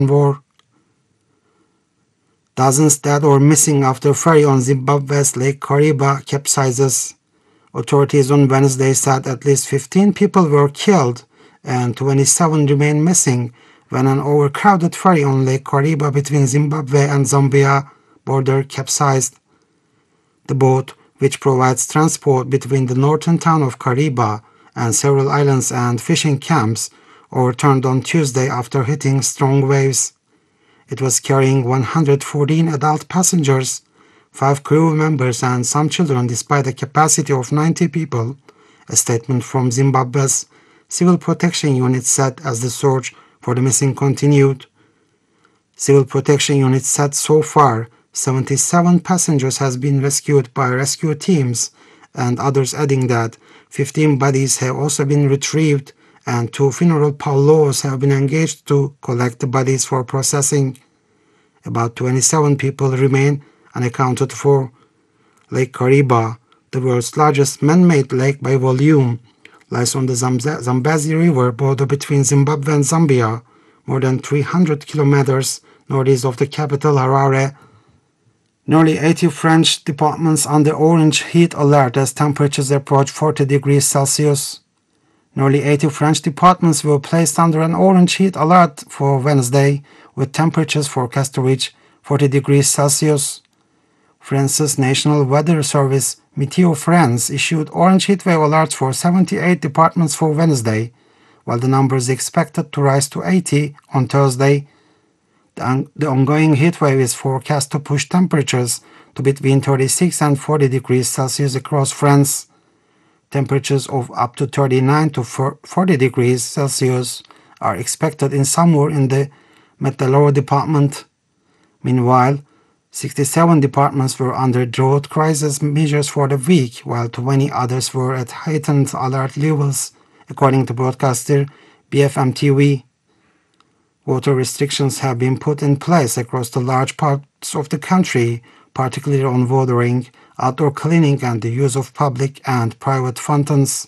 war. Dozens dead or missing after ferry on Zimbabwe's Lake Kariba capsizes. Authorities on Wednesday said at least 15 people were killed and 27 remain missing when an overcrowded ferry on Lake Kariba between Zimbabwe and Zambia border capsized. The boat, which provides transport between the northern town of Kariba and several islands and fishing camps, overturned on Tuesday after hitting strong waves. It was carrying 114 adult passengers, 5 crew members and some children despite a capacity of 90 people, a statement from Zimbabwe's Civil Protection Unit said as the search for the missing continued. Civil Protection Unit said so far 77 passengers has been rescued by rescue teams, and others adding that 15 bodies have also been retrieved and 2 funeral parlors have been engaged to collect the bodies for processing. About 27 people remain unaccounted for. Lake Kariba, the world's largest man-made lake by volume, lies on the Zambezi River border between Zimbabwe and Zambia, more than 300 kilometers northeast of the capital Harare. Nearly 80 French departments under orange heat alert as temperatures approach 40 degrees Celsius. Nearly 80 French departments were placed under an orange heat alert for Wednesday, with temperatures forecast to reach 40 degrees Celsius. France's National Weather Service, Meteo France, issued orange heatwave alerts for 78 departments for Wednesday, while the number is expected to rise to 80 on Thursday. The ongoing heatwave is forecast to push temperatures to between 36 and 40 degrees Celsius across France. Temperatures of up to 39 to 40 degrees Celsius are expected in somewhere in the Meteloro department. Meanwhile, 67 departments were under drought crisis measures for the week, while 20 others were at heightened alert levels, according to broadcaster BFM TV. Water restrictions have been put in place across the large parts of the country, particularly on watering, outdoor cleaning and the use of public and private fountains.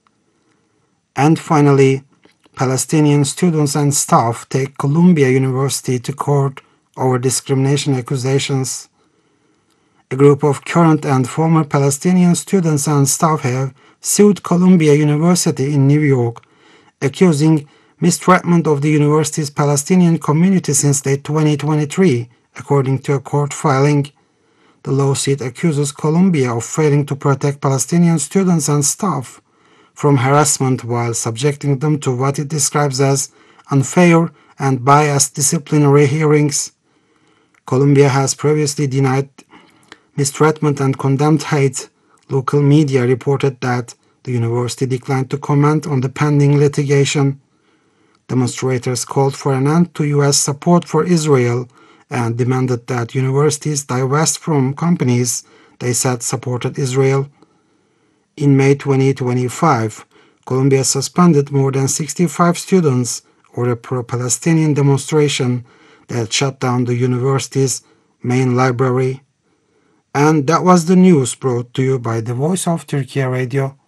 And finally, Palestinian students and staff take Columbia University to court over discrimination accusations. A group of current and former Palestinian students and staff have sued Columbia University in New York, accusing mistreatment of the university's Palestinian community since late 2023, according to a court filing. The lawsuit accuses Columbia of failing to protect Palestinian students and staff from harassment while subjecting them to what it describes as unfair and biased disciplinary hearings. Columbia has previously denied mistreatment and condemned hate. Local media reported that the university declined to comment on the pending litigation. Demonstrators called for an end to U.S. support for Israel and demanded that universities divest from companies they said supported Israel. In May 2025, Columbia suspended more than 65 students over a pro-Palestinian demonstration that shut down the university's main library. And that was the news brought to you by the Voice of Turkey Radio.